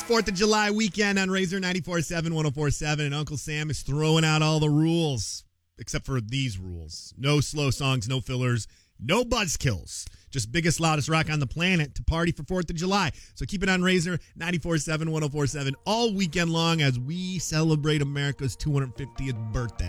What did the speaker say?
4th of July weekend on Razor 94.7, 104.7, and Uncle Sam is throwing out all the rules, except for these rules. No slow songs, no fillers, no buzzkills. Just biggest, loudest rock on the planet to party for 4th of July. So keep it on Razor 94.7, 104.7 all weekend long as we celebrate America's 250th birthday.